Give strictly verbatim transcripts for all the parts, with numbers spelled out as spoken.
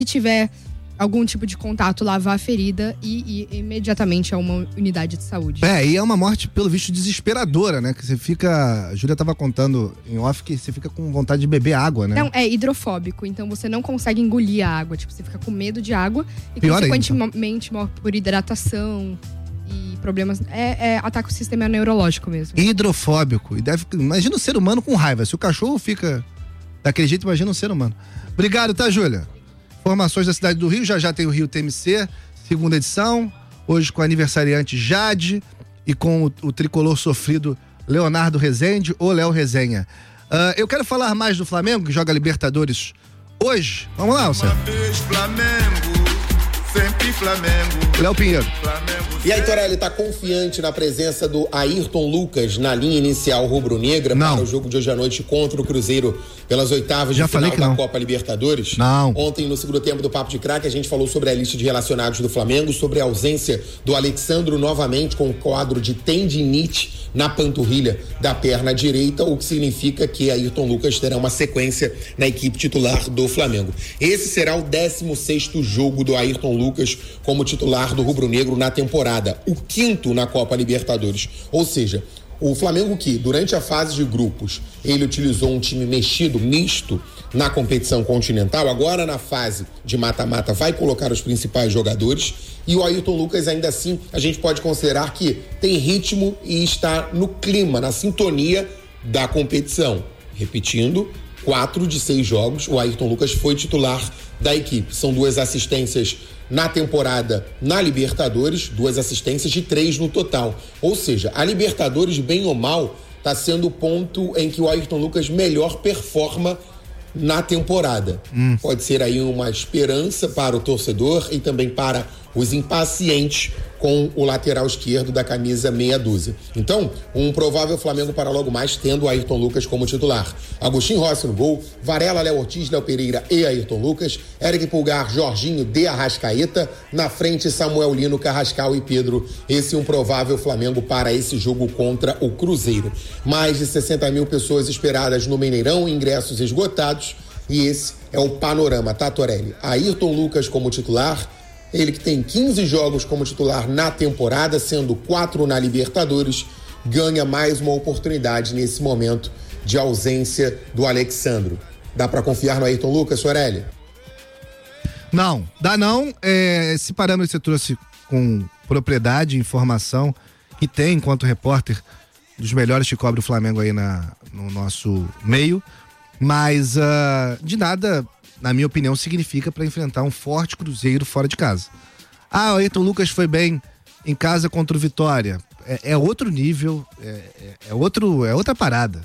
Se tiver algum tipo de contato, lavar a ferida e ir imediatamente a uma unidade de saúde. É, e é uma morte, pelo visto, desesperadora, né? Que você fica... A Júlia tava contando em off que você fica com vontade de beber água, né? Não, é hidrofóbico, então você não consegue engolir a água. Tipo, você fica com medo de água e, Pior consequentemente, ainda. morre por hidratação e problemas... É, é, ataca o sistema neurológico mesmo. Hidrofóbico. E deve... Imagina o ser humano com raiva. Se o cachorro fica daquele jeito, imagina um ser humano. Obrigado, tá, Júlia? Informações da cidade do Rio, já já tem o Rio T M C, segunda edição, hoje com a aniversariante Jade e com o, o tricolor sofrido Leonardo Rezende ou Léo Resenha. Uh, eu quero falar mais do Flamengo, que joga Libertadores hoje. Vamos lá, Alceu. Sempre Flamengo. Léo Pinheiro. E aí, Torelli, tá confiante na presença do Ayrton Lucas na linha inicial rubro-negra para o jogo de hoje à noite contra o Cruzeiro pelas oitavas Já de final da não. Copa Libertadores? Não. Ontem, no segundo tempo do Papo de Craque, a gente falou sobre a lista de relacionados do Flamengo, sobre a ausência do Alexandro novamente com o quadro de tendinite na panturrilha da perna direita, o que significa que Ayrton Lucas terá uma sequência na equipe titular do Flamengo. Esse será o décimo sexto jogo do Ayrton Lucas como titular do rubro-negro na temporada, o quinto na Copa Libertadores. Ou seja, o Flamengo que, durante a fase de grupos, ele utilizou um time mexido, misto, na competição continental, agora na fase de mata-mata vai colocar os principais jogadores, e o Ayrton Lucas ainda assim a gente pode considerar que tem ritmo e está no clima, na sintonia da competição. Repetindo, quatro de seis jogos o Ayrton Lucas foi titular da equipe. São duas assistências na temporada na Libertadores, duas assistências de três no total. Ou seja, a Libertadores, bem ou mal, está sendo o ponto em que o Ayrton Lucas melhor performa na temporada. Hum. Pode ser aí uma esperança para o torcedor e também para os impacientes com o lateral esquerdo da camisa meia dúzia. Então, um provável Flamengo para logo mais, tendo o Ayrton Lucas como titular. Agostinho Rossi no gol, Varela, Léo Ortiz, Léo Pereira e Ayrton Lucas, Eric Pulgar, Jorginho, De Arrascaeta, na frente Samuel Lino, Carrascal e Pedro. Esse é um provável Flamengo para esse jogo contra o Cruzeiro. Mais de sessenta mil pessoas esperadas no Mineirão, ingressos esgotados, e esse é o panorama, tá, Torelli? Ayrton Lucas como titular, ele que tem quinze jogos como titular na temporada, sendo quatro na Libertadores, ganha mais uma oportunidade nesse momento de ausência do Alexandro. Dá pra confiar no Ayrton Lucas, Sorelli? Não, dá não. É, esse parâmetro você trouxe com propriedade, informação, que tem, enquanto repórter, dos melhores que cobre o Flamengo aí na, no nosso meio, mas uh, de nada, na minha opinião, significa para enfrentar um forte Cruzeiro fora de casa. Ah, o Ayrton Lucas foi bem em casa contra o Vitória. É, é outro nível, é, é, é, outro, é outra parada.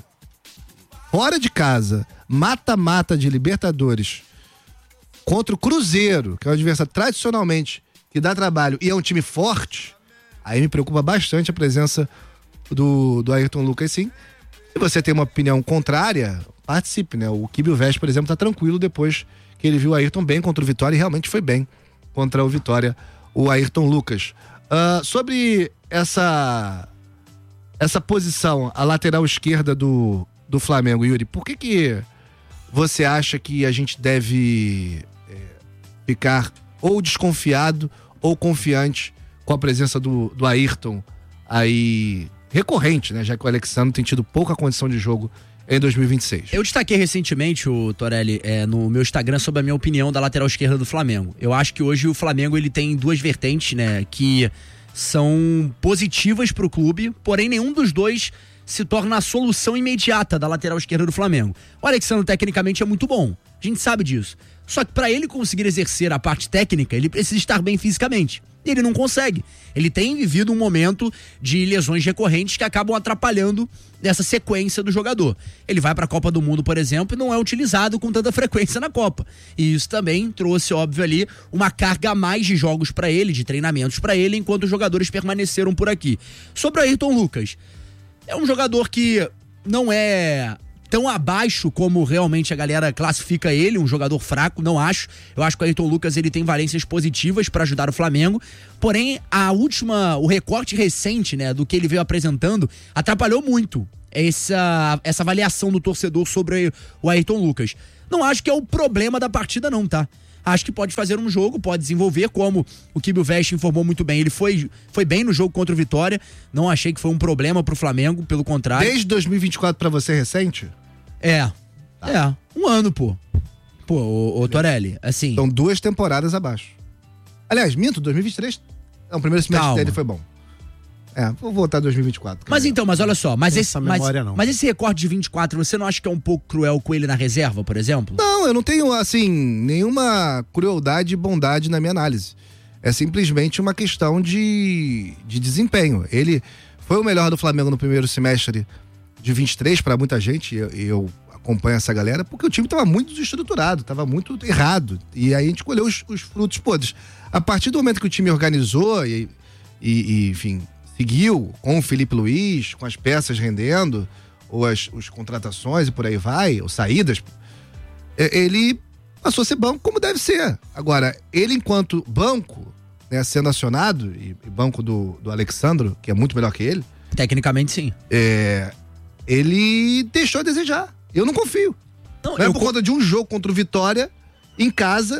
Fora de casa, mata-mata de Libertadores contra o Cruzeiro, que é um adversário tradicionalmente que dá trabalho e é um time forte, aí me preocupa bastante a presença do, do Ayrton Lucas, sim. Se você tem uma opinião contrária, participe, né? O Kibio Vest, por exemplo, tá tranquilo depois que ele viu o Ayrton bem contra o Vitória e realmente foi bem contra o Vitória, o Ayrton Lucas. Uh, sobre essa essa posição, a lateral esquerda do, do Flamengo, Yuri, por que que você acha que a gente deve é, ficar ou desconfiado ou confiante com a presença do, do Ayrton aí recorrente, né? Já que o Alexandre tem tido pouca condição de jogo em dois mil e vinte e seis. Eu destaquei recentemente, o Torelli, é, no meu Instagram sobre a minha opinião da lateral esquerda do Flamengo. Eu acho que hoje o Flamengo ele tem duas vertentes, né, que são positivas pro clube, porém nenhum dos dois se torna a solução imediata da lateral esquerda do Flamengo. O Alexandre tecnicamente é muito bom, a gente sabe disso. Só que para ele conseguir exercer a parte técnica, ele precisa estar bem fisicamente. E ele não consegue. Ele tem vivido um momento de lesões recorrentes que acabam atrapalhando essa sequência do jogador. Ele vai para a Copa do Mundo, por exemplo, e não é utilizado com tanta frequência na Copa. E isso também trouxe, óbvio, ali uma carga a mais de jogos para ele, de treinamentos para ele, enquanto os jogadores permaneceram por aqui. Sobre o Ayrton Lucas, é um jogador que não é tão abaixo como realmente a galera classifica ele, um jogador fraco, não acho. Eu acho que o Ayrton Lucas ele tem valências positivas para ajudar o Flamengo, porém a última, o recorte recente, né, do que ele veio apresentando, atrapalhou muito essa, essa avaliação do torcedor sobre o Ayrton Lucas. Não acho que é o problema da partida não, tá? acho que pode fazer um jogo, pode desenvolver, como o Kibio Vest informou muito bem. Ele foi, foi bem no jogo contra o Vitória, não achei que foi um problema pro Flamengo, pelo contrário. Desde dois mil e vinte e quatro pra você é recente? É, tá. é, um ano, pô. Pô, ô, ô Torelli, assim... São duas temporadas abaixo. Aliás, minto, dois mil e vinte e três... Não, o primeiro semestre Calma. dele foi bom. É, vou voltar dois mil e vinte e quatro. Mas então, mas olha só, mas esse, mas, memória, não. mas esse recorte de vinte e quatro, você não acha que é um pouco cruel com ele na reserva, por exemplo? Não, eu não tenho, assim, nenhuma crueldade e bondade na minha análise. É simplesmente uma questão de, de desempenho. Ele foi o melhor do Flamengo no primeiro semestre de vinte e três para muita gente, e eu, eu acompanho essa galera, porque o time estava muito desestruturado, estava muito errado. E aí a gente colheu os, os frutos podres. A partir do momento que o time organizou e, e, e enfim... seguiu com o Felipe Luiz, com as peças rendendo, ou as, as contratações e por aí vai, ou saídas, ele passou a ser banco como deve ser. Agora, ele enquanto banco, né, sendo acionado, e, e banco do, do Alexandro, que é muito melhor que ele... Tecnicamente, sim. É, ele deixou a desejar. Eu não confio. Não, não é por conta de um jogo contra o Vitória, em casa...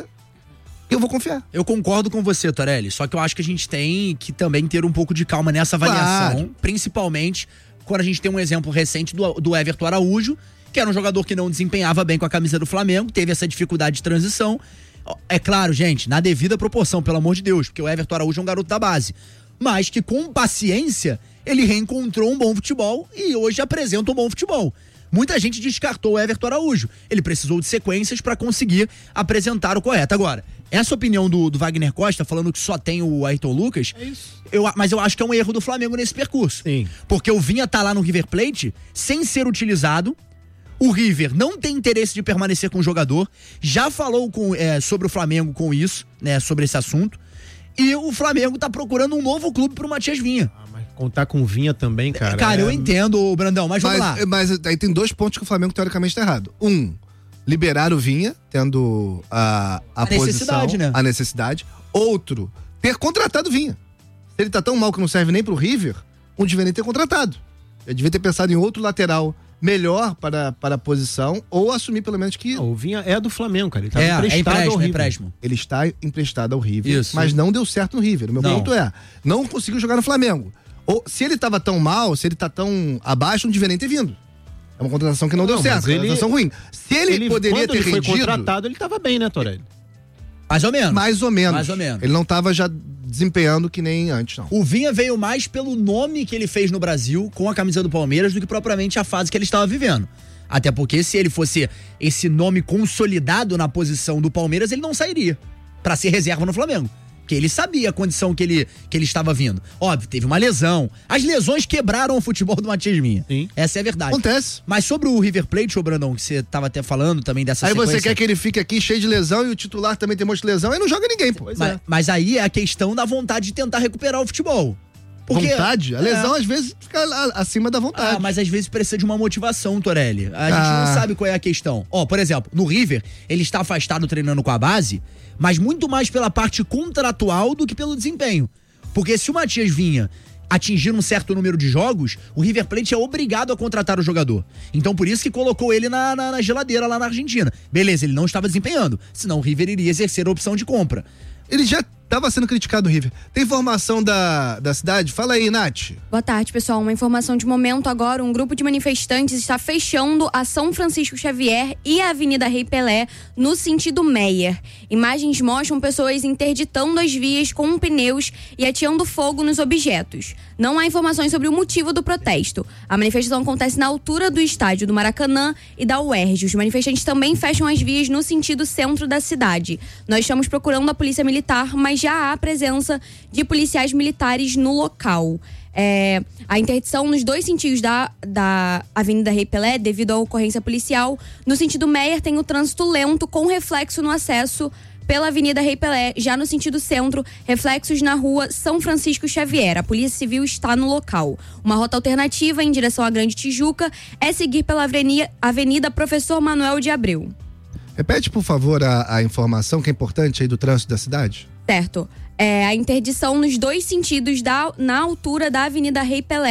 eu vou confiar. Eu concordo com você, Torelli, só que eu acho que a gente tem que também ter um pouco de calma nessa avaliação, claro. Principalmente quando a gente tem um exemplo recente do, do Everton Araújo, que era um jogador que não desempenhava bem com a camisa do Flamengo, teve essa dificuldade de transição. É claro, gente, na devida proporção, pelo amor de Deus, porque o Everton Araújo é um garoto da base, mas que com paciência ele reencontrou um bom futebol e hoje apresenta um bom futebol. Muita gente descartou o Everton Araújo. Ele precisou de sequências para conseguir apresentar o correto. Agora, essa opinião do, do Wagner Costa, falando que só tem o Ayrton Lucas, é isso. Eu, mas eu acho que é um erro do Flamengo nesse percurso. Sim. Porque o Vinha tá lá no River Plate sem ser utilizado. O River não tem interesse de permanecer com o jogador. Já falou com, é, sobre o Flamengo com isso, né, sobre esse assunto. E o Flamengo tá procurando um novo clube pro Matias Vinha. Ah, mas contar com o Vinha também, cara. Cara, é... eu entendo, Brandão, mas vamos mas, lá. Mas aí tem dois pontos que o Flamengo teoricamente tá errado. Um, liberar o Vinha, tendo a, a, a posição, necessidade, né? a necessidade. Outro, ter contratado o Vinha. Se ele tá tão mal que não serve nem pro River, não devia nem ter contratado. Eu devia ter pensado em outro lateral melhor para, para a posição, ou assumir pelo menos que... Não, o Vinha é do Flamengo, cara. Ele tá é, emprestado é empréstimo, ao River. empréstimo. Ele está emprestado ao River, Isso. mas não deu certo no River. O meu Não. ponto é, não conseguiu jogar no Flamengo. Ou, se ele tava tão mal, se ele tá tão abaixo, não devia nem ter vindo. É uma contratação que não, não deu certo, é uma contratação ruim. Se ele, ele poderia quando ter ele rendido... foi contratado, ele tava bem, né, Torelli? Mais ou menos. Mais ou menos. Mais ou menos. Ele não tava já desempenhando que nem antes, não. O Vinha veio mais pelo nome que ele fez no Brasil com a camisa do Palmeiras do que propriamente a fase que ele estava vivendo. Até porque se ele fosse esse nome consolidado na posição do Palmeiras, ele não sairia pra ser reserva no Flamengo. Porque ele sabia a condição que ele, que ele estava vindo. Óbvio, teve uma lesão. As lesões quebraram o futebol do Matias Vinha. Sim. Essa é a verdade. Acontece. Mas sobre o River Plate, ô Brandão, que você estava até falando também dessa Aí sequência... você quer que ele fique aqui cheio de lesão e o titular também tem um monte de lesão, aí não joga ninguém, pô. Mas, é. mas aí é a questão da vontade de tentar recuperar o futebol. Porque, vontade? A lesão é. às vezes fica acima da vontade. Ah, mas às vezes precisa de uma motivação, Torelli. A gente Ah. não sabe qual é a questão. Ó, por exemplo, no River, ele está afastado treinando com a base, mas muito mais pela parte contratual do que pelo desempenho. Porque se o Matias Vinha atingir um certo número de jogos, o River Plate é obrigado a contratar o jogador. Então por isso que colocou ele na, na, na geladeira lá na Argentina. Beleza, ele não estava desempenhando, senão o River iria exercer a opção de compra. Ele já estava sendo criticado, o River. Tem informação da, da cidade? Fala aí, Nath. Boa tarde, pessoal. Uma informação de momento agora. Um grupo de manifestantes está fechando a São Francisco Xavier e a Avenida Rei Pelé no sentido Meyer. Imagens mostram pessoas interditando as vias com pneus e ateando fogo nos objetos. Não há informações sobre o motivo do protesto. A manifestação acontece na altura do estádio do Maracanã e da U E R J. Os manifestantes também fecham as vias no sentido centro da cidade. Nós estamos procurando a polícia militar, mas já há presença de policiais militares no local. É, a interdição nos dois sentidos da, da Avenida Rei Pelé, devido à ocorrência policial. No sentido Meyer tem o trânsito lento com reflexo no acesso pela Avenida Rei Pelé. Já no sentido centro, reflexos na rua São Francisco Xavier. A Polícia Civil está no local. Uma rota alternativa em direção à Grande Tijuca é seguir pela Avenida, Avenida Professor Manuel de Abreu. Repete, por favor, a, a informação que é importante aí do trânsito da cidade. Certo. É, a interdição nos dois sentidos da, na altura da Avenida Rei Pelé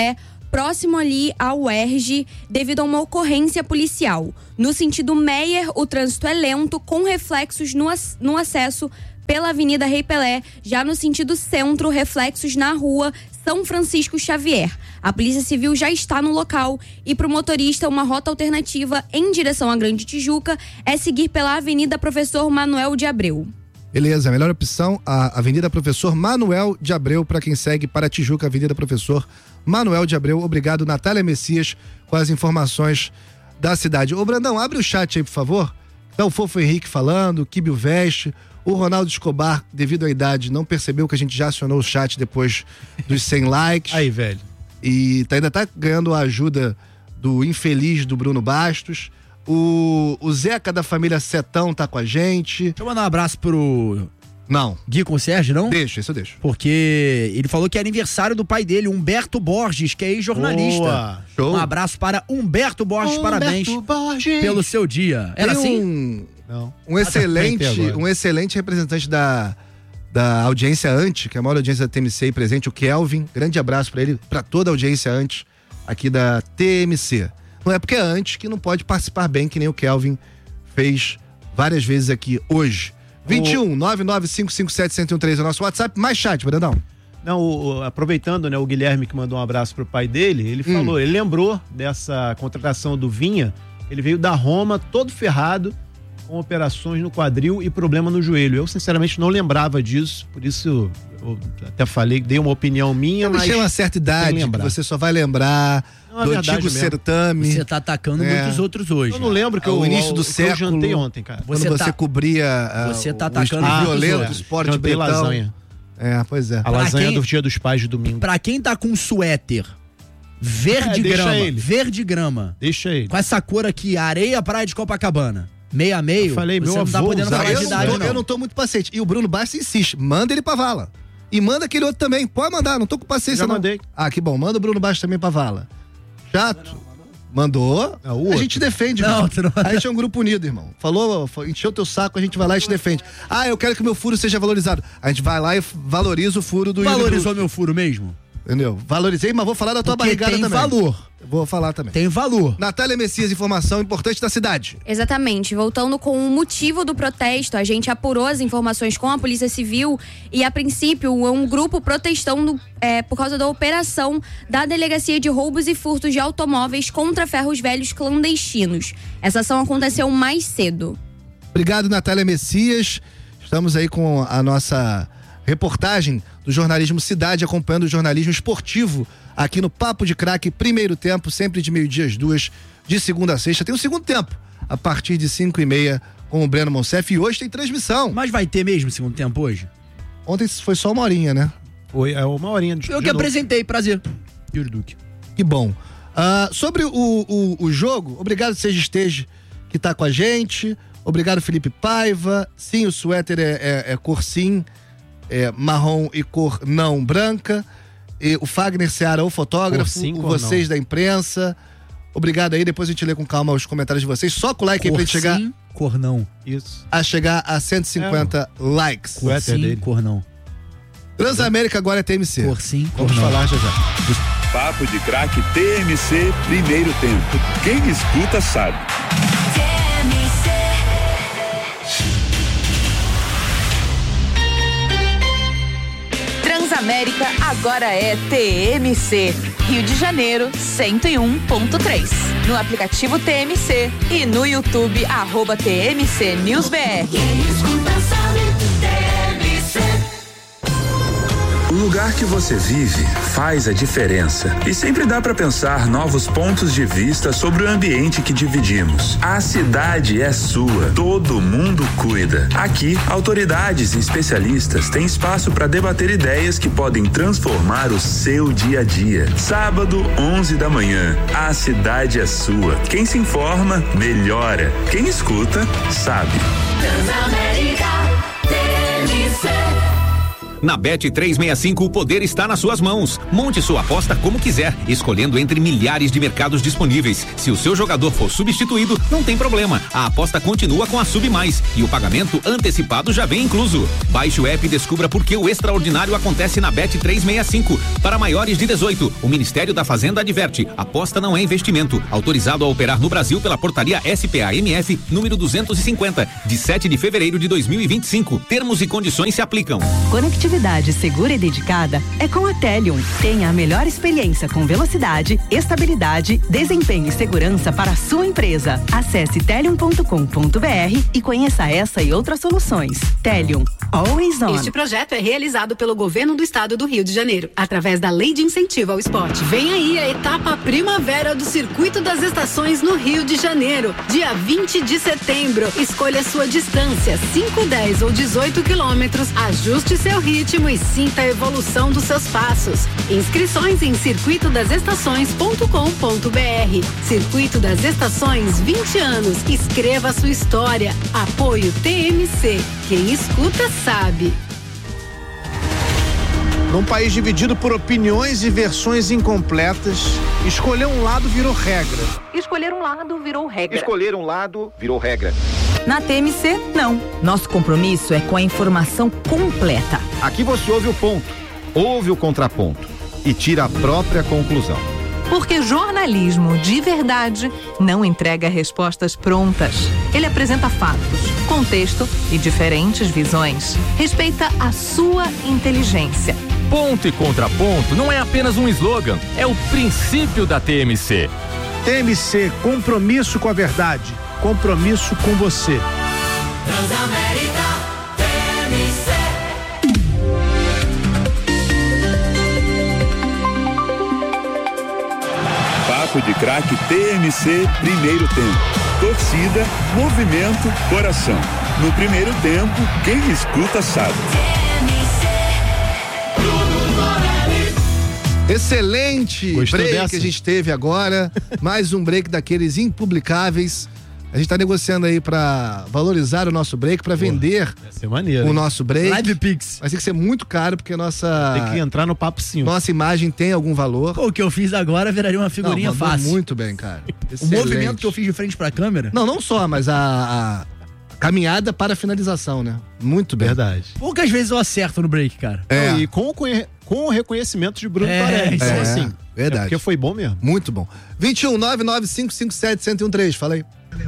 próximo ali ao U E R J, devido a uma ocorrência policial. No sentido Meyer, o trânsito é lento, com reflexos no, no acesso pela Avenida Rei Pelé. Já no sentido centro, reflexos na rua São Francisco Xavier. A Polícia Civil já está no local e para o motorista uma rota alternativa em direção à Grande Tijuca é seguir pela Avenida Professor Manuel de Abreu. Beleza, a melhor opção, a Avenida Professor Manuel de Abreu, para quem segue para Tijuca, Avenida Professor Manuel de Abreu. Obrigado, Natália Messias, com as informações da cidade. Ô, Brandão, abre o chat aí, por favor. Tá o Fofo Henrique falando, Kibio Veste, o Ronaldo Escobar, devido à idade, não percebeu que a gente já acionou o chat depois dos cem likes. Aí, velho. E tá, ainda tá ganhando a ajuda do infeliz do Bruno Bastos. O, o Zeca da família Setão tá com a gente. Deixa eu mandar um abraço pro... Não. Gui Concierge, não? Deixa, isso eu deixo. Porque ele falou que é aniversário do pai dele, Humberto Borges, que é ex-jornalista. Boa. Show. Um abraço para Humberto Borges, Humberto parabéns Borges. pelo seu dia. Era Tem assim? Um, Não. um, excelente, Ah, tá agora. um excelente representante da, da audiência Ante, que é a maior audiência da T M C aí presente, o Kelvin. Grande abraço pra ele, pra toda a audiência Ante aqui da T M C. Não é porque é Ante que não pode participar bem, que nem o Kelvin fez várias vezes aqui hoje. vinte e um, nove nove cinco cinco sete, um zero um três é o nosso WhatsApp, mais chat, Brandão. Não, o, o, aproveitando, né, o Guilherme que mandou um abraço pro pai dele, ele falou, Hum. ele lembrou dessa contratação do Vinha, ele veio da Roma todo ferrado, com operações no quadril e problema no joelho. Eu, sinceramente, não lembrava disso, por isso eu até falei, dei uma opinião minha, Mas mas... tem uma certa idade que lembrar. você só vai lembrar Não, é do verdade antigo mesmo. certame. Você tá atacando É. muitos outros hoje. Eu não lembro que Ao eu, início do que eu século, jantei ontem, cara. Quando Você você, tá- cobria ah, você tá o atacando estilo muitos violento, outros. esporte Jantei betão. lasanha. É, pois é. A Pra lasanha quem- do dia dos pais de domingo. Pra quem tá com suéter verde É, deixa grama, ele. verde grama, Deixa aí. com essa cor aqui, areia praia de Copacabana, meio a meio, Eu falei, você meu não tá avô podendo usava falar eu, de não idade, tô, não. eu não tô muito paciente. E o Bruno Bastos insiste, manda ele pra vala. E manda aquele outro também. Pode mandar, não tô com paciência Já não. mandei. Ah, que bom. Manda o Bruno Bastos também pra vala. Chato. Mandou. É, o a outro. gente defende, Não, irmão. tu não- A gente é um grupo unido, irmão. Falou, fa- encheu teu saco, a gente vai lá e te defende. Ah, eu quero que meu furo seja valorizado. A gente vai lá e f- valoriza o furo do Valorizou Yuri meu furo mesmo? Bruno. Entendeu? Valorizei, mas vou falar da tua Porque barrigada tem também. valor. Vou falar também. Tem valor. Natália Messias, informação importante da cidade. Exatamente. Voltando com o motivo do protesto, a gente apurou as informações com a Polícia Civil e, a princípio, é um grupo protestando é, por causa da operação da Delegacia de Roubos e Furtos de Automóveis contra ferros velhos clandestinos. Essa ação aconteceu mais cedo. Obrigado, Natália Messias. Estamos aí com a nossa reportagem do jornalismo Cidade, acompanhando o jornalismo esportivo aqui no Papo de Craque, primeiro tempo, sempre de meio-dia às duas, de segunda a sexta. Tem o segundo tempo, a partir de cinco e meia, com o Breno Monsef. E hoje tem transmissão. Mas vai ter mesmo segundo tempo hoje? Ontem foi só uma horinha, né? Foi é uma horinha de Eu de que novo. apresentei, prazer. Yuri Duque. Que bom. Ah, sobre o, o, o jogo, obrigado, Seja Esteja, que tá com a gente. Obrigado, Felipe Paiva. Sim, o suéter é, é, é cor sim, é marrom e cor não branca. E o Fagner Seara, o fotógrafo, Cor sim, o cor vocês da imprensa. Obrigado aí, depois a gente lê com calma os comentários de vocês. Só com o like aí pra gente chegar, sim, cor não. Isso. a chegar a cento e cinquenta likes. Cor Suéter sim, dele. cor não. Transamérica agora é T M C. Cor sim, cor Vamos não. falar já já. Papo de Craque T M C, primeiro tempo. Quem escuta sabe. Transamérica agora é T M C. Rio de Janeiro, cento e um ponto três. No aplicativo T M C e no YouTube, arroba T M C News B R. O lugar que você vive faz a diferença. E sempre dá para pensar novos pontos de vista sobre o ambiente que dividimos. A cidade é sua, todo mundo cuida. Aqui, autoridades e especialistas têm espaço para debater ideias que podem transformar o seu dia a dia. Sábado, onze da manhã. A cidade é sua. Quem se informa, melhora. Quem escuta, sabe. Transamérica, T M C. Na Bet trezentos e sessenta e cinco, o poder está nas suas mãos. Monte sua aposta como quiser, escolhendo entre milhares de mercados disponíveis. Se o seu jogador for substituído, não tem problema. A aposta continua com a Sub Mais e o pagamento antecipado já vem incluso. Baixe o app e descubra por que o extraordinário acontece na Bet trezentos e sessenta e cinco. Para maiores de dezoito, o Ministério da Fazenda adverte: aposta não é investimento. Autorizado a operar no Brasil pela portaria S P A M F número duzentos e cinquenta, de sete de fevereiro de dois mil e vinte e cinco. Termos e condições se aplicam. Conectividade segura e dedicada é com a Telium. Tenha a melhor experiência com velocidade, estabilidade, desempenho e segurança para a sua empresa. Acesse telium ponto com ponto b r e conheça essa e outras soluções. Telium, always on. Este projeto é realizado pelo Governo do Estado do Rio de Janeiro, através da Lei de Incentivo ao Esporte. Vem aí a etapa Primavera do Circuito das Estações no Rio de Janeiro, dia vinte de setembro. Escolha sua distância, cinco, dez ou dezoito quilômetros. Ajuste seu ritmo e sinta a evolução dos seus passos. Inscrições em circuito das estações ponto com ponto b r. Circuito das Estações, vinte anos. Escreva sua história. Apoio T M C. Quem escuta sabe. Num país dividido por opiniões e versões incompletas, escolher um lado virou regra. Escolher um lado virou regra. Escolher um lado virou regra. Na T M C, não. Nosso compromisso é com a informação completa. Aqui você ouve o ponto, ouve o contraponto e tira a própria conclusão. Porque jornalismo de verdade não entrega respostas prontas. Ele apresenta fatos, contexto e diferentes visões. Respeita a sua inteligência. Ponto e contraponto não é apenas um slogan, é o princípio da T M C. T M C, compromisso com a verdade, compromisso com você. Transamérica, T M C. Papo de Craque T M C, primeiro tempo. Torcida, movimento, coração. No primeiro tempo, quem escuta sabe. Excelente Gostou break dessa? que a gente teve agora. Mais um break daqueles impublicáveis. A gente tá negociando aí pra valorizar o nosso break, pra vender Vai ser maneiro, o hein? nosso break. Live Pix. Vai ter que ser muito caro, porque nossa. Tem que entrar no papo cinco. Nossa imagem tem algum valor. Pô, o que eu fiz agora viraria uma figurinha não, mandou fácil. Muito bem, cara. O Excelente. movimento que eu fiz de frente pra câmera. Não, não só, mas a, a caminhada para a finalização, né? Muito bem. Verdade. Poucas vezes eu acerto no break, cara. É. Não, e com o, conhe- com o reconhecimento de Bruno É, Torelli. Então, é, assim, verdade. é porque foi bom mesmo. Muito bom. vinte e um, nove nove cinco cinco sete, um zero um três, fala aí.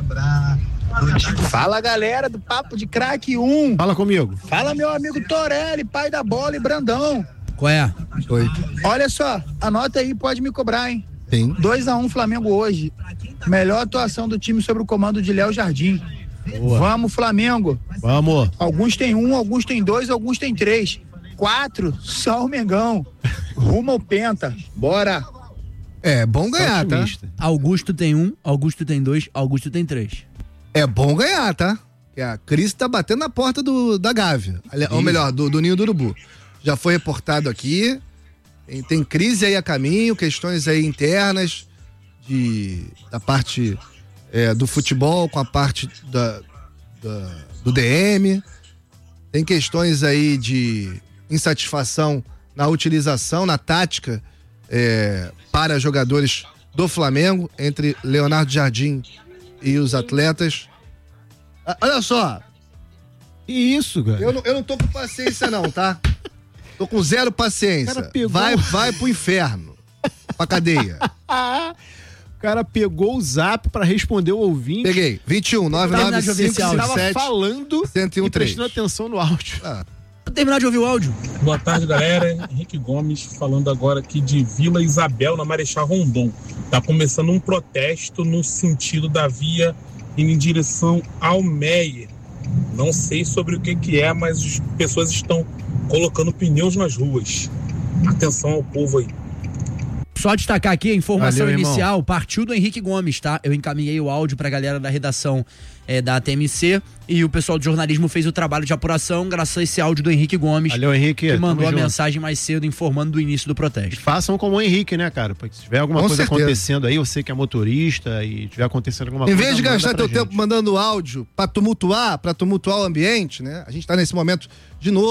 Fala, galera do Papo de Craque um. Fala comigo. Fala, meu amigo Torelli, pai da bola e Brandão. Qual é? Oi. Olha só, anota aí, pode me cobrar, hein? Sim. dois a um Flamengo hoje. Melhor atuação do time sob o comando de Léo Jardim. Boa. Vamos, Flamengo. Vamos. Alguns tem um, alguns tem dois, alguns tem três. Quatro, só o Mengão. Rumo ao Penta. Bora. É bom ganhar, tá? Otimista. Augusto tem um, Augusto tem dois, Augusto tem três. É bom ganhar, tá? Que a Cris tá batendo na porta do, da Gávea. Ali- Ou melhor, do, do Ninho do Urubu. Já foi reportado aqui. Tem, tem crise aí a caminho, questões aí internas de, da parte é, do futebol com a parte da, da- do D M. Tem questões aí de insatisfação na utilização, na tática é, para jogadores do Flamengo, entre Leonardo Jardim e os atletas. Ah, olha só, E isso, cara. eu não, eu não tô com paciência não, tá? Tô com zero paciência. Cara, pegou- Vai, vai pro inferno, pra cadeia. O cara pegou o zap pra responder o ouvinte. Peguei, vinte e um, nove nove cinco Você cinco tava sete, falando cento e um e três. prestando atenção no áudio. Ah, Vou terminar de ouvir o áudio. Boa tarde, galera. Henrique Gomes falando agora aqui de Vila Isabel, na Marechal Rondon. Tá começando um protesto no sentido da via indo em direção ao Meier. Não sei sobre o que que é, mas as pessoas estão colocando pneus nas ruas. Atenção ao povo aí. Só destacar aqui a informação Valeu, irmão. inicial, partiu do Henrique Gomes, tá? Eu encaminhei o áudio pra galera da redação é, da T M C e o pessoal de jornalismo fez o trabalho de apuração graças a esse áudio do Henrique Gomes. Valeu, Henrique. Que mandou Tamo a junto. mensagem mais cedo informando do início do protesto. Façam como o Henrique, né, cara? Porque se tiver alguma Com coisa certeza. acontecendo aí, você que é motorista e tiver acontecendo alguma Em coisa. vez de manda gastar pra teu gente. tempo mandando áudio pra tumultuar, pra tumultuar o ambiente, né? A gente tá nesse momento de novo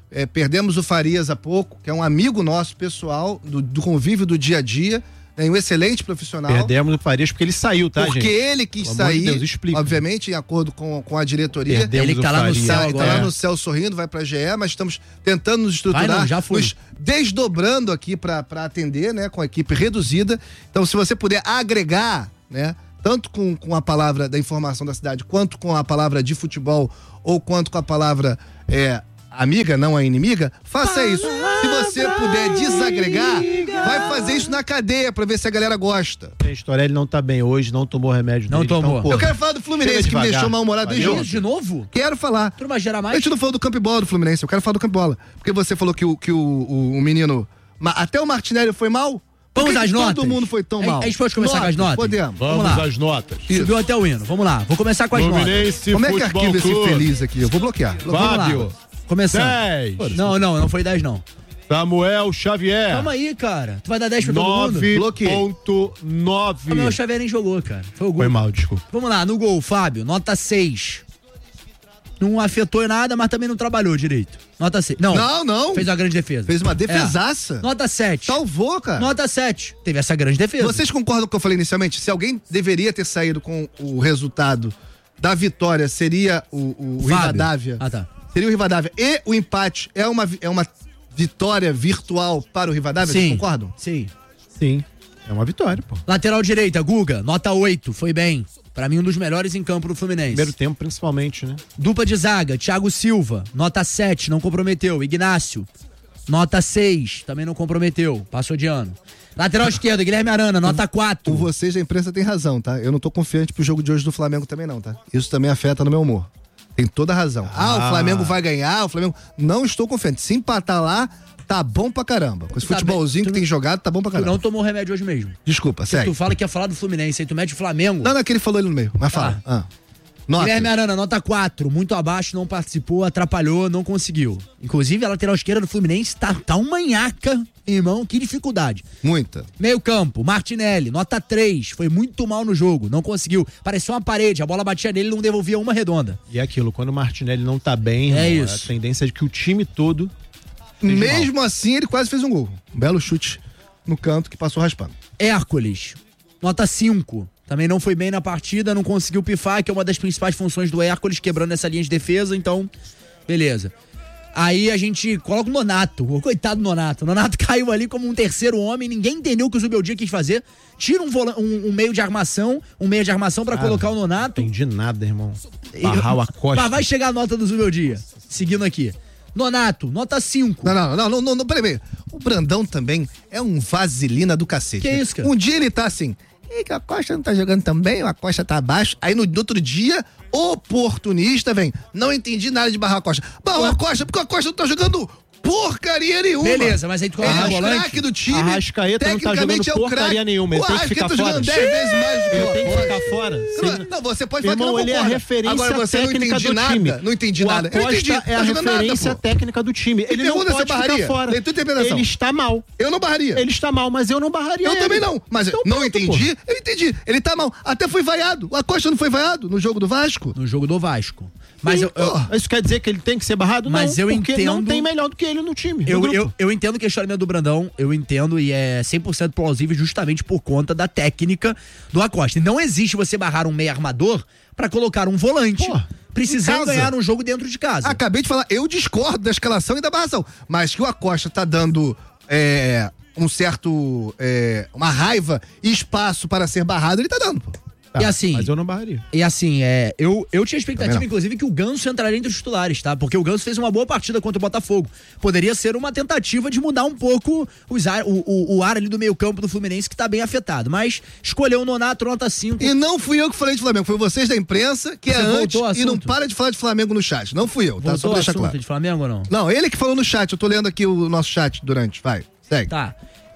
É, perdemos o Farias há pouco, que é um amigo nosso, pessoal, do, do convívio do dia a dia, né, um excelente profissional. Perdemos o Farias porque ele saiu, tá, porque gente? Porque ele quis Pelo amor de sair, Deus, explica. obviamente, em acordo com, com a diretoria. Perdemos ele que tá o lá no Farias. céu, Agora. tá lá É. no céu sorrindo, vai pra G E, mas estamos tentando nos estruturar, Vai não, já foi. nos desdobrando aqui pra, pra atender, né, com a equipe reduzida. Então, se você puder agregar, né, tanto com, com a palavra da informação da cidade, quanto com a palavra de futebol, ou quanto com a palavra é, amiga, não a inimiga, faça isso. Se você puder desagregar, vai fazer isso na cadeia pra ver se a galera gosta. Gente, Torelli não tá bem hoje, não tomou remédio Não dele, tomou. então, Eu quero falar do Fluminense, que me deixou mal-humorado desde Isso ontem. de novo? Quero falar. Tu não vai gerar mais? A gente não falou do campo e bola do Fluminense, eu quero falar do campo e bola. Porque você falou que o, que o, o, o menino... ma- Até o Martinelli foi mal? Por Vamos que às que notas? todo mundo foi tão A- mal? A gente pode começar com as notas? Podemos. Vamos lá. às notas. Subiu até o hino. Vamos lá. Vou começar com as Fluminense notas. Como é que Futebol arquiva esse Clube. infeliz aqui? Eu vou bloquear. Vamos lá. Fábio. Começando. dez. Não, não, não foi dez não. Samuel Xavier. Calma aí, cara. Tu vai dar dez pra todo mundo? nove Bloqueei. ponto nove. Samuel Xavier nem jogou, cara. Foi o gol. Foi mal, desculpa. Vamos lá, no gol, Fábio, nota seis. Não afetou em nada, mas também não trabalhou direito. Nota seis. Não, Não, não. fez uma grande defesa. Fez uma defesaça. É. Nota sete. Salvou, cara. Nota sete. Teve essa grande defesa. Vocês concordam com o que eu falei inicialmente? Se alguém deveria ter saído com o resultado da vitória, seria o, o, o Fábio. Rivadavia. Ah, tá. Seria o Rivadavia. E o empate é uma, vi- é uma vitória virtual para o Rivadavia? Vocês Sim. concordam? Sim. Sim. É uma vitória, pô. Lateral direita, Guga, nota oito. Foi bem. Pra mim, um dos melhores em campo do Fluminense. Primeiro tempo, principalmente, né? Dupla de zaga, Thiago Silva, nota sete, não comprometeu. Ignácio, nota seis, também não comprometeu. Passou de ano. Lateral esquerda, Guilherme Arana, nota quatro. O vocês da imprensa tem razão, tá? Eu não tô confiante pro jogo de hoje do Flamengo também não, tá? Isso também afeta no meu humor. Tem toda a razão. Ah, Ah. o Flamengo vai ganhar, o Flamengo... Não estou confiante. Se empatar lá, tá bom pra caramba. Com esse Tu tá futebolzinho bem- que tu tem jogado, tá bom pra Tu caramba. não tomou remédio hoje mesmo. Desculpa, Porque segue. tu fala que ia falar do Fluminense, aí tu mete o Flamengo. Não, não é que ele falou ali no meio, mas fala. Ah. Nota. Guilherme Arana, nota quatro, muito abaixo, não participou, atrapalhou, não conseguiu. Inclusive, a lateral esquerda do Fluminense tá, tá um manhaca, irmão, que dificuldade. Muita. Meio campo, Martinelli, nota três, foi muito mal no jogo, não conseguiu. Pareceu uma parede, a bola batia nele e não devolvia uma redonda. E é aquilo, quando o Martinelli não tá bem, É irmão, isso. a tendência é de que o time todo... Mesmo assim, ele quase fez um gol. Um belo chute no canto que passou raspando. Hércules, nota cinco. Também não foi bem na partida, não conseguiu pifar, que é uma das principais funções do Hércules, quebrando essa linha de defesa, então, beleza. Aí a gente coloca o Nonato, o coitado do Nonato. O Nonato caiu ali como um terceiro homem, ninguém entendeu o que o Zubeldia quis fazer. Tira um, vola- um, um meio de armação, um meio de armação pra Cara, colocar o Nonato. Não entendi nada, irmão. Barrar o Acosta. Mas vai chegar a nota do Zubeldia, seguindo aqui. Nonato, nota cinco. Não, não, não, não, não, não, peraí, peraí. O Brandão também é um vaselina do cacete. Que né? isso, cara? Um dia ele tá assim, e que a Costa não tá jogando tão bem, o Acosta tá abaixo. Aí no, no outro dia, oportunista, vem. Não entendi nada de barrar a Costa. Barrou a Costa porque a Costa não tá jogando porcaria nenhuma. Beleza, mas aí tu coloca Ele o é o volante. craque do time. Arrascaeta não tá jogando tecnicamente é o porcaria craque. nenhuma, ele O tem que ficar Arrascaeta tá fora. jogando dez vezes mais do que Ele o tem que Acosta. ficar fora. Não, não, você pode falar Irmão, que não ele é a concorda. referência Agora você não técnica entendi do nada. time. Não entendi o nada. Eu Acosta entendi. é Tá a jogando nada, referência pô. técnica do time. Ele não pergunta se pode eu ficar barraria. fora. Tem tua interpretação. Ele está mal. Eu não barraria. Ele está mal, mas eu não barraria Eu ele. também não, mas Então não pronto, entendi. Eu entendi. Ele tá mal. Até foi vaiado. O Acosta não foi vaiado no jogo do Vasco? No jogo do Vasco. Mas Sim, eu, eu- Isso quer dizer que ele tem que ser barrado? Mas não, eu porque não entendo- tem melhor do que ele no time. no Eu, grupo. eu, eu entendo o questionamento do Brandão, eu entendo e é cem por cento plausível justamente por conta da técnica do Acosta. E não existe você barrar um meio armador pra colocar um volante, Pô, precisando em casa. ganhar um jogo dentro de casa. Acabei de falar, eu discordo da escalação e da barração. Mas que o Acosta tá dando é, um certo. é, uma raiva e espaço para ser barrado, ele tá dando, pô. Tá, e assim, mas eu não barraria. E assim, é, eu, eu tinha expectativa, Também não. inclusive, que o Ganso entraria entre os titulares, tá? Porque o Ganso fez uma boa partida contra o Botafogo. Poderia ser uma tentativa de mudar um pouco os ar, o, o, o ar ali do meio campo do Fluminense, que tá bem afetado. Mas escolheu o Nonato, nota cinco. E não fui eu que falei de Flamengo, foi vocês da imprensa, que Você é voltou antes, ao e não assunto? para de falar de Flamengo no chat. Não fui eu, tá? Voltou Só ao pra deixar assunto claro. de Flamengo ou não? Não, ele que falou no chat, eu tô lendo aqui o nosso chat durante. Vai, segue. Tá.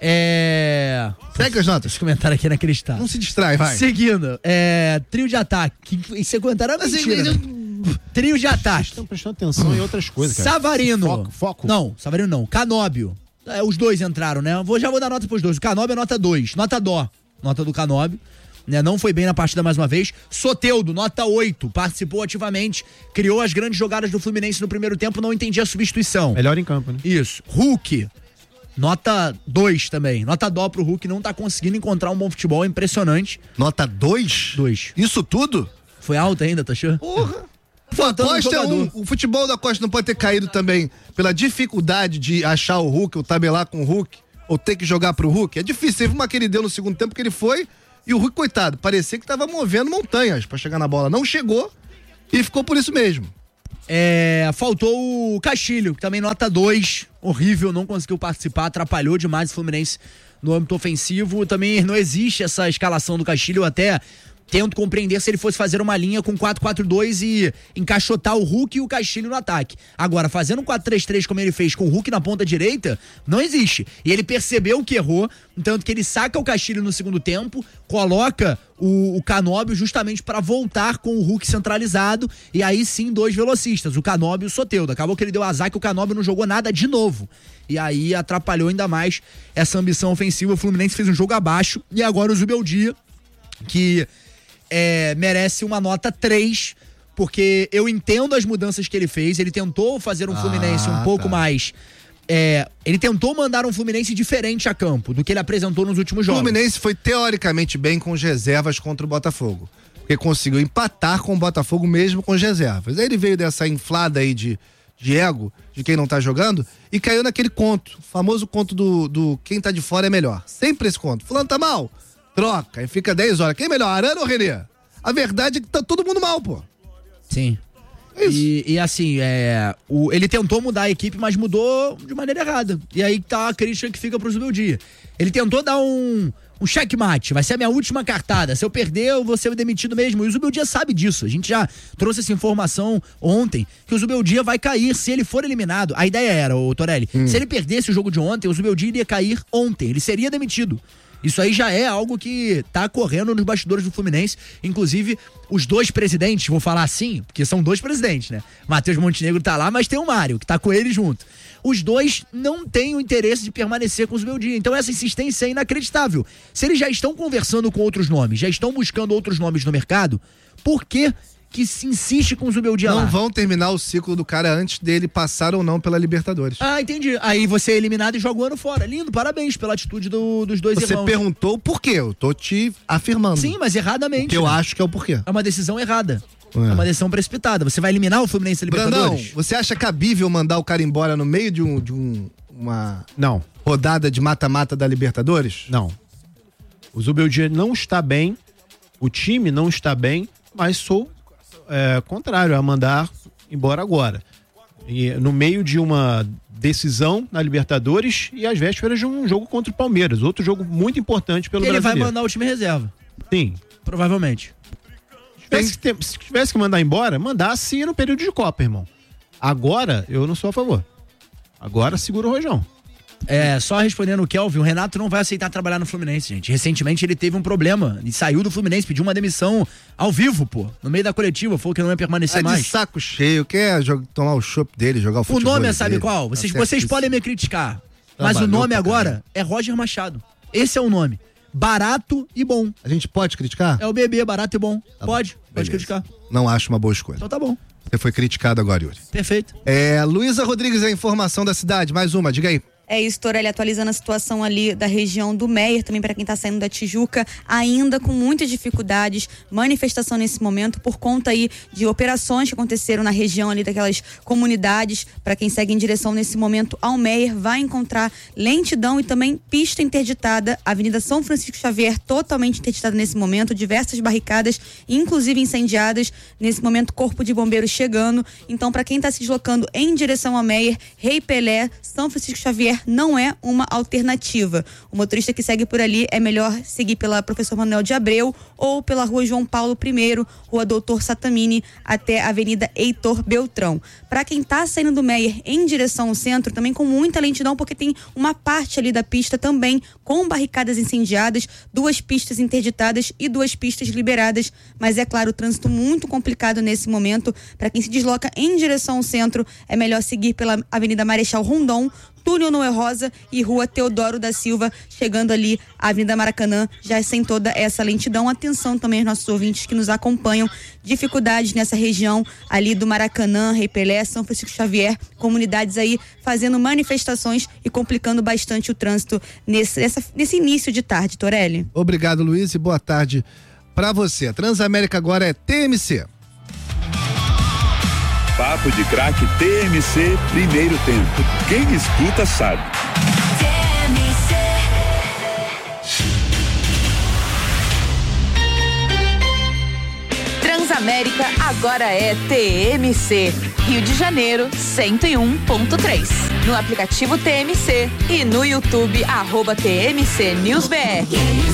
É. Segue as notas. Esse comentário aqui é inacreditável. Não se distrai, vai. Seguindo, é. Trio de ataque. Esse comentário é Assim, mentira. né? Trio de ataque. Estão prestando atenção em outras coisas, cara. Savarino. Foco, foco. Não, Savarino não. Canóbio. É, os dois entraram, né? Vou, já vou dar nota pros dois. O Canóbio é nota dois. Nota dó. Nota do Canóbio. né? Não foi bem na partida mais uma vez. Soteldo, nota oito, participou ativamente, criou as grandes jogadas do Fluminense no primeiro tempo, não entendi a substituição. Melhor em campo, né? Isso. Hulk, nota dois também. Nota dó pro Hulk, não tá conseguindo encontrar um bom futebol, é impressionante. Nota dois? dois. Isso tudo? Foi alto ainda, tá achando? Porra! O Costa é um, o futebol da Costa não pode ter caído também pela dificuldade de achar o Hulk, ou tabelar com o Hulk, ou ter que jogar pro Hulk. É difícil. Teve uma que ele deu no segundo tempo que ele foi, e o Hulk, coitado, parecia que tava movendo montanhas pra chegar na bola. Não chegou e ficou por isso mesmo. É, faltou o Castilho, que também nota dois, horrível, não conseguiu participar, atrapalhou demais o Fluminense no âmbito ofensivo. Também não existe essa escalação do Castilho, até tento compreender se ele fosse fazer uma linha com quatro quatro dois e encaixotar o Hulk e o Castilho no ataque. Agora, fazendo um quatro três três como ele fez com o Hulk na ponta direita, não existe. E ele percebeu que errou, tanto que ele saca o Castilho no segundo tempo, coloca o, o Canóbio justamente para voltar com o Hulk centralizado, e aí sim dois velocistas, o Canóbio e o Soteldo. Acabou que ele deu azar que o Canóbio não jogou nada de novo. E aí atrapalhou ainda mais essa ambição ofensiva. O Fluminense fez um jogo abaixo, e agora o Zubeldia, que É, merece uma nota três, porque eu entendo as mudanças que ele fez. Ele tentou fazer um Ah, Fluminense um pouco tá. mais. É, ele tentou mandar um Fluminense diferente a campo do que ele apresentou nos últimos O jogos. Fluminense foi teoricamente bem com as reservas contra o Botafogo, porque conseguiu empatar com o Botafogo mesmo com as reservas. Aí ele veio dessa inflada aí de, de ego, de quem não tá jogando, e caiu naquele conto, o famoso conto do, do quem tá de fora é melhor. Sempre esse conto. Fulano tá mal? Troca, e fica dez horas. Quem é melhor, Arana ou Renê? A verdade é que tá todo mundo mal, pô. Sim. E, e assim, é, o, ele tentou mudar a equipe, mas mudou de maneira errada. E aí tá a crítica que fica pro Zubeldia. Ele tentou dar um, um checkmate, vai ser a minha última cartada. Se eu perder, eu vou ser demitido mesmo. E o Zubeldia sabe disso. A gente já trouxe essa informação ontem, que o Zubeldia vai cair se ele for eliminado. A ideia era, o Torelli, hum. se ele perdesse o jogo de ontem, o Zubeldia iria cair ontem. Ele seria demitido. Isso aí já é algo que tá correndo nos bastidores do Fluminense. Inclusive, os dois presidentes, vou falar assim, porque são dois presidentes, né? Matheus Montenegro tá lá, mas tem o Mário, que tá com ele junto. Os dois não têm o interesse de permanecer com o Zubeldia. Então essa insistência é inacreditável. Se eles já estão conversando com outros nomes, já estão buscando outros nomes no mercado, por que que se insiste com o Zubeldia lá? Não vão terminar o ciclo do cara antes dele passar ou não pela Libertadores. Ah, entendi. Aí você é eliminado e joga o ano fora. Lindo, parabéns pela atitude do, dos dois Você irmãos. Você perguntou o porquê, eu tô te afirmando. Sim, mas erradamente. Que eu né? acho que é o porquê. É uma decisão errada. É. É uma decisão precipitada. Você vai eliminar o Fluminense da Libertadores? Brandão, você acha cabível mandar o cara embora no meio de, um, de um, uma não. rodada de mata-mata da Libertadores? Não. O Zubeldia não está bem, o time não está bem, mas sou É, contrário a mandar embora agora. E, no meio de uma decisão na Libertadores e às vésperas de um jogo contra o Palmeiras, outro jogo muito importante pelo Ele brasileiro. vai mandar o time reserva. Sim. Provavelmente. Se tivesse, que ter, se tivesse que mandar embora, mandasse no período de Copa, irmão. Agora, eu não sou a favor. Agora segura o rojão. É, só respondendo o Kelvin, o Renato não vai aceitar trabalhar no Fluminense, gente. Recentemente ele teve um problema e saiu do Fluminense, pediu uma demissão ao vivo, pô. No meio da coletiva, falou que não ia permanecer é mais. de saco cheio, quer jogar, tomar o chopp dele, jogar o futebol O nome é, dele. sabe qual? Vocês, Tá vocês podem me criticar, mas Trabalhou o nome pra agora caramba. é Roger Machado. Esse é o nome. Barato e bom. A gente pode criticar? É o bebê, barato e bom. Tá pode, bom. pode Beleza. criticar. Não acho uma boa escolha. Então tá bom. Você foi criticado agora, Yuri. Perfeito. É, Luísa Rodrigues, a informação da cidade. Mais uma, diga aí. É isso, Torelli, atualizando a situação ali da região do Meier, também para quem está saindo da Tijuca, ainda com muitas dificuldades, manifestação nesse momento por conta aí de operações que aconteceram na região ali daquelas comunidades. Para quem segue em direção nesse momento ao Meier, vai encontrar lentidão e também pista interditada, Avenida São Francisco Xavier totalmente interditada nesse momento, diversas barricadas, inclusive incendiadas, nesse momento corpo de bombeiros chegando. Então, para quem está se deslocando em direção ao Meier, Rei Pelé, São Francisco Xavier não é uma alternativa. O motorista que segue por ali é melhor seguir pela Professor Manuel de Abreu ou pela Rua João Paulo I, Rua Doutor Satamini, até a Avenida Heitor Beltrão. Para quem tá saindo do Meier em direção ao centro, também com muita lentidão, porque tem uma parte ali da pista também com barricadas incendiadas, duas pistas interditadas e duas pistas liberadas, mas é claro, o trânsito muito complicado nesse momento. Para quem se desloca em direção ao centro, é melhor seguir pela Avenida Marechal Rondon, Túnel Noé Rosa e Rua Teodoro da Silva, chegando ali à Avenida Maracanã, já sem toda essa lentidão. Atenção também aos nossos ouvintes que nos acompanham, dificuldades nessa região ali do Maracanã, Rei Pelé, São Francisco Xavier, comunidades aí fazendo manifestações e complicando bastante o trânsito nesse, essa, nesse início de tarde, Torelli. Obrigado, Luiz, e boa tarde pra você. A Transamérica agora é T M C. Papo de Craque T M C, primeiro tempo. Quem escuta sabe. Transamérica agora é T M C, Rio de Janeiro cento e um ponto três. No aplicativo T M C e no YouTube, arroba T M C News B R.